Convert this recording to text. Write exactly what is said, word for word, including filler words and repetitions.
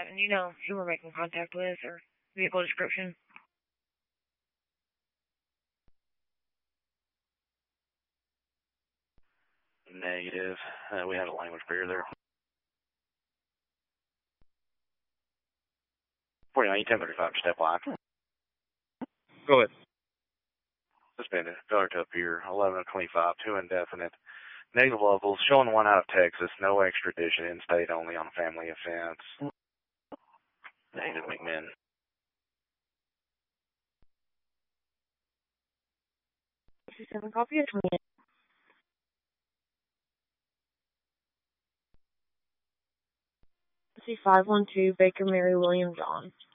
seven. You know who we're making contact with or vehicle description? Negative. Uh, we have a language barrier there. forty-nine, ten thirty-five, step line. Go ahead. Suspended. Failure to appear. eleven twenty-five, two indefinite. Negative levels. Showing one out of Texas. No extradition. In-state only on family offense. Negative McMinn. sixty-seven, copy of twenty-eight. C five one two, Baker Mary William John.